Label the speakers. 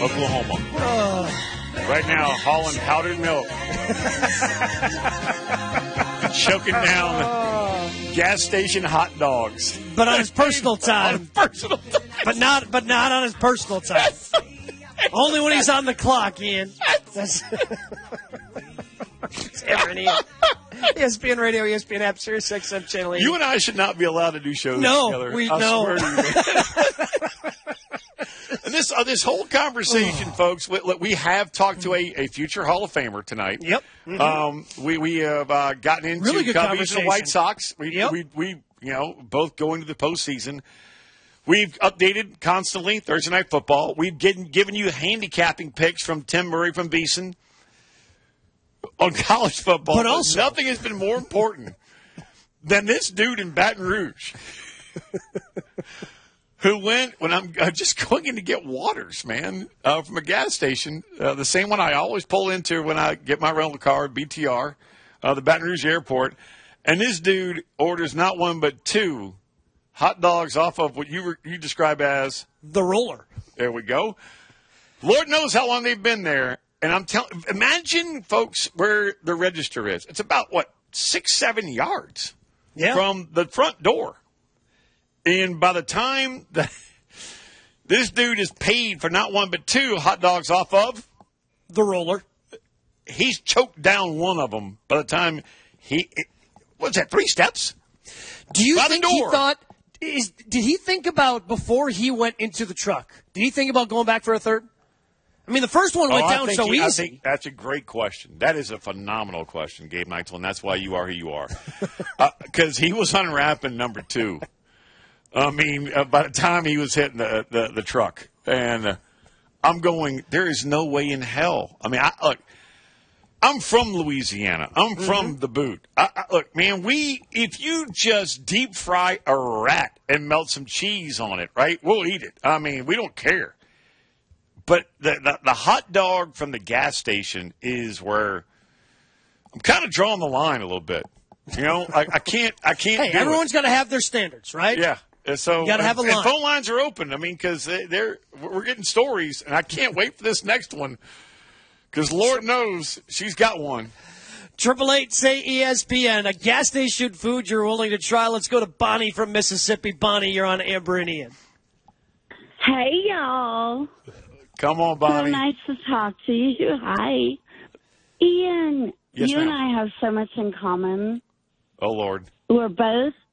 Speaker 1: Oklahoma. Right now, hauling powdered milk. Choking down gas station hot dogs.
Speaker 2: But on his personal time. But not on his personal time. Only when he's on the clock, Ian. That's ESPN Radio, ESPN app, Sirius XM Channel 80.
Speaker 1: You and I should not be allowed to do shows together.
Speaker 2: No.
Speaker 1: Swear to you, man. And this whole conversation, folks, we have talked to a future Hall of Famer tonight.
Speaker 2: Yep. Mm-hmm.
Speaker 1: We have gotten into
Speaker 2: really good
Speaker 1: Cubbies and White Sox. We both going to the postseason. We've updated constantly Thursday Night Football. We've given you handicapping picks from Tim Murray from Beeson on college football.
Speaker 2: But also,
Speaker 1: nothing has been more important than this dude in Baton Rouge who went when I'm just going in to get waters, man, from a gas station, the same one I always pull into when I get my rental car, BTR, the Baton Rouge Airport. And this dude orders not one but two hot dogs off of what you describe as
Speaker 2: the roller.
Speaker 1: There we go. Lord knows how long they've been there. And I'm telling, imagine, folks, where the register is. It's about, 6-7 yards from the front door. And by the time this dude is paid for not one but two hot dogs off of
Speaker 2: the roller,
Speaker 1: he's choked down one of them by the time what's that, 3 steps?
Speaker 2: Do you think he thought, did he think about, before he went into the truck, did he think about going back for a third? I mean, the first one went down so easy.
Speaker 1: I think that's a great question. That is a phenomenal question, Gabe Neitzel, and that's why you are who you are. Because he was unwrapping number 2. I mean, by the time he was hitting the truck. And I'm going, there is no way in hell. I mean, look, I'm from Louisiana. I'm from the boot. Look, man, if you just deep fry a rat and melt some cheese on it, right, we'll eat it. I mean, we don't care. But the hot dog from the gas station is where I'm kind of drawing the line a little bit. You know, I can't.
Speaker 2: Hey, everyone's got to have their standards, right?
Speaker 1: Yeah. So
Speaker 2: you got to have a line.
Speaker 1: And phone lines are open. I mean, because we're getting stories, and I can't wait for this next one. Because Lord knows she's got one.
Speaker 2: 888 say ESPN, a gas station food you're willing to try. Let's go to Bonnie from Mississippi. Bonnie, you're on Amber and Ian.
Speaker 3: Hey, y'all.
Speaker 1: Come on, Bonnie.
Speaker 3: So nice to talk to you. Hi. Ian,
Speaker 1: yes,
Speaker 3: you
Speaker 1: ma'am.
Speaker 3: and I have so much in common.
Speaker 1: Oh, Lord.
Speaker 3: We're both